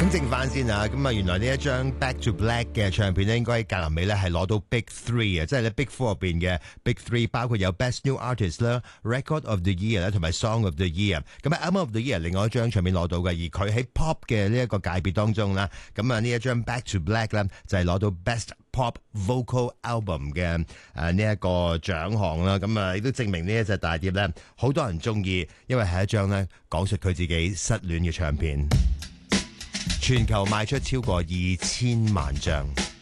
更正翻先啊！咁啊，原來呢一張 Back to Black 嘅唱片咧，應該喺格林美咧係攞到 Big Three 啊，即係咧 Big Four 入邊嘅 Big Three，包括有 Best New Artist 啦、Record of the Year 啦，同埋 Song of the Year。咁喺 Album of the Year 另外一張唱片攞到嘅，而佢喺 Pop 嘅呢一個界別當中啦，咁啊呢一張 Back to Black 咧就係攞到 Best Pop Vocal Album 嘅呢一個獎項啦。咁啊亦都證明呢一隻大碟咧好多人中意，因為係一張咧講述佢自己失戀嘅唱片。全球賣出超過2000萬張。